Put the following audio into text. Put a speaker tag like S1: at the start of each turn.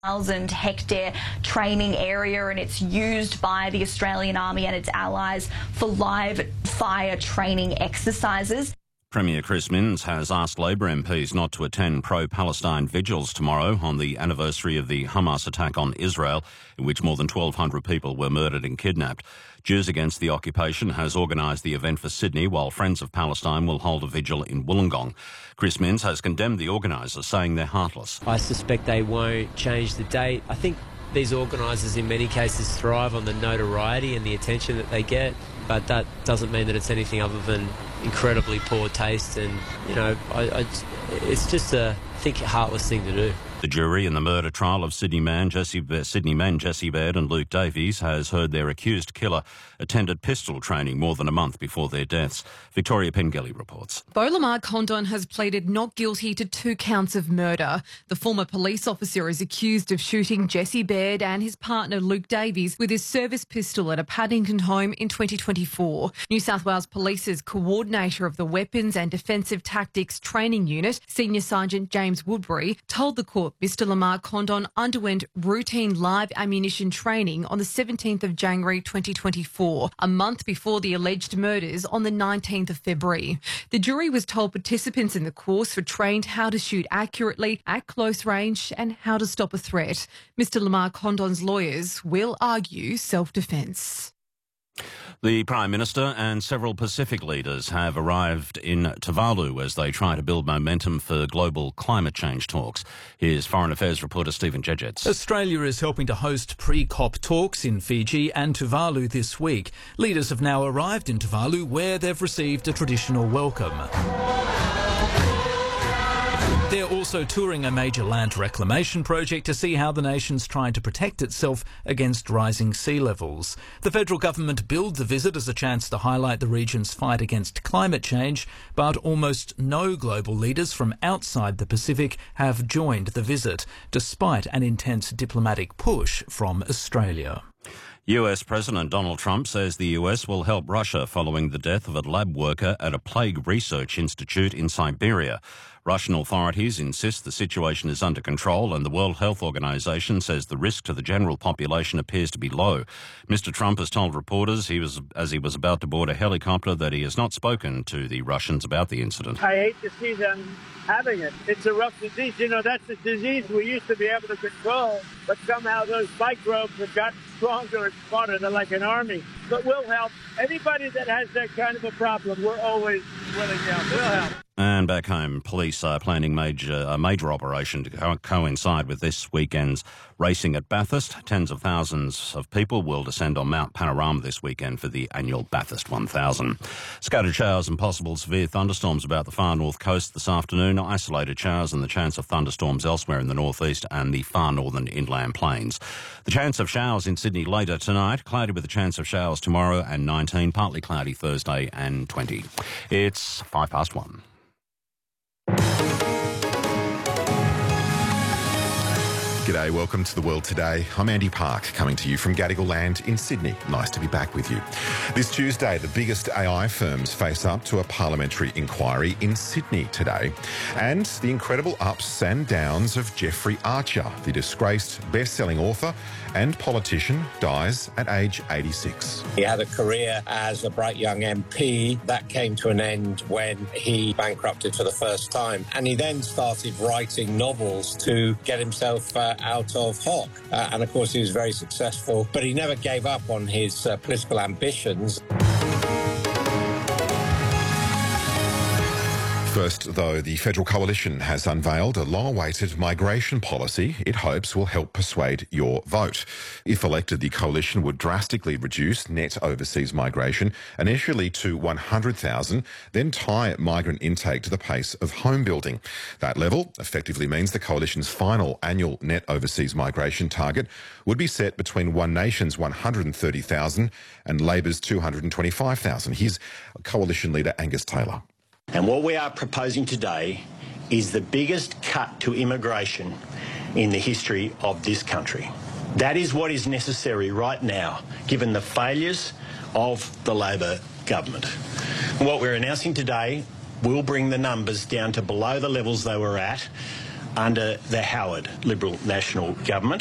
S1: 1,000-hectare training area, and it's used by the Australian Army and its allies for live fire training exercises.
S2: Premier Chris Minns has asked Labor MPs not to attend pro-Palestine vigils tomorrow on the anniversary of the Hamas attack on Israel, in which more than 1,200 people were murdered and kidnapped. Jews Against the Occupation has organised the event for Sydney, while Friends of Palestine will hold a vigil in Wollongong. Chris Minns has condemned the organisers, saying they're heartless.
S3: I suspect they won't change the date. I think these organisers in many cases thrive on the notoriety and the attention that they get, but that doesn't mean that it's anything other than incredibly poor taste, and, you know, it's just a, I think, heartless thing to do.
S2: The jury in the murder trial of Sydney men Jesse Baird and Luke Davies has heard their accused killer attended pistol training more than a month before their deaths. Victoria Pengelly reports.
S4: Beau Lamar Condon has pleaded not guilty to 2 counts of murder. The former police officer is accused of shooting Jesse Baird and his partner Luke Davies with his service pistol at a Paddington home in 2024. New South Wales Police's coordinator of the Weapons and Defensive Tactics Training Unit, Senior Sergeant James Woodbury, told the court Mr Lamar Condon underwent routine live ammunition training on the 17th of January 2024, a month before the alleged murders on the 19th of February. The jury was told participants in the course were trained how to shoot accurately at close range and how to stop a threat. Mr Lamar Condon's lawyers will argue self-defence.
S2: The Prime Minister and several Pacific leaders have arrived in Tuvalu as they try to build momentum for global climate change talks. Here's Foreign Affairs reporter Stephen Jejets.
S5: Australia is helping to host pre-COP talks in Fiji and Tuvalu this week. Leaders have now arrived in Tuvalu, where they've received a traditional welcome. They're also touring a major land reclamation project to see how the nation's trying to protect itself against rising sea levels. The federal government billed the visit as a chance to highlight the region's fight against climate change, but almost no global leaders from outside the Pacific have joined the visit, despite an intense diplomatic push from Australia.
S2: US President Donald Trump says the US will help Russia following the death of a lab worker at a plague research institute in Siberia. Russian authorities insist the situation is under control, and the World Health Organization says the risk to the general population appears to be low. Mr. Trump has told reporters as he was about to board a helicopter that he has not spoken to the Russians about the incident.
S6: I hate to see them having it. It's a rough disease. You know, that's a disease we used to be able to control, but somehow those microbes have gotten stronger and smarter. They're like an army. But we'll help. Anybody that has that kind of a problem, we're always willing to help. We'll help.
S2: And back home, police are planning a major operation to coincide with this weekend's racing at Bathurst. Tens of thousands of people will descend on Mount Panorama this weekend for the annual Bathurst 1000. Scattered showers and possible severe thunderstorms about the far north coast this afternoon. Isolated showers and the chance of thunderstorms elsewhere in the northeast and the far northern inland plains. The chance of showers in Sydney later tonight. Cloudy with a chance of showers tomorrow and 19. Partly cloudy Thursday and 20. It's 1:05.
S7: G'day, welcome to The World Today. I'm Andy Park, coming to you from Gadigal Land in Sydney. Nice to be back with you. This Tuesday, the biggest AI firms face up to a parliamentary inquiry in Sydney today. And the incredible ups and downs of Jeffrey Archer, the disgraced best-selling author and politician, dies at age 86.
S8: He had a career as a bright young MP. That came to an end when he bankrupted for the first time. And he then started writing novels to get himself out of hock. And of course, he was very successful, but he never gave up on his political ambitions.
S7: First, though, the Federal Coalition has unveiled a long-awaited migration policy it hopes will help persuade your vote. If elected, the Coalition would drastically reduce net overseas migration, initially to 100,000, then tie migrant intake to the pace of home building. That level effectively means the Coalition's final annual net overseas migration target would be set between One Nation's 130,000 and Labor's 225,000. Here's Coalition leader Angus Taylor.
S9: And what we are proposing today is the biggest cut to immigration in the history of this country. That is what is necessary right now, given the failures of the Labor government. And what we're announcing today will bring the numbers down to below the levels they were at under the Howard Liberal National Government.